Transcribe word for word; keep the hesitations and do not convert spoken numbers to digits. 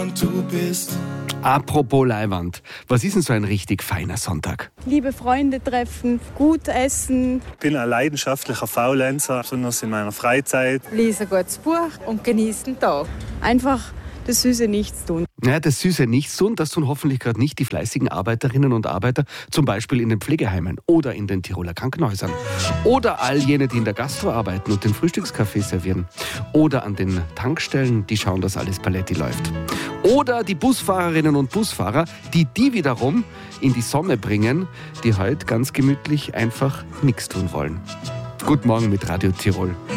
Und du bist. Apropos Leiwand, was ist denn so ein richtig feiner Sonntag? Liebe Freunde treffen, gut essen. Ich bin ein leidenschaftlicher Faulenzer, besonders in meiner Freizeit. Lese ein gutes Buch und genieße den Tag. Einfach das süße Nichtstun. Ja, das süße Nichtstun, das tun hoffentlich gerade nicht die fleißigen Arbeiterinnen und Arbeiter, zum Beispiel in den Pflegeheimen oder in den Tiroler Krankenhäusern. Oder all jene, die in der Gastro arbeiten und den Frühstückskaffee servieren. Oder an den Tankstellen, die schauen, dass alles paletti läuft. Oder die Busfahrerinnen und Busfahrer, die die wiederum in die Sonne bringen, die heute ganz gemütlich einfach nichts tun wollen. Guten Morgen mit Radio Tirol.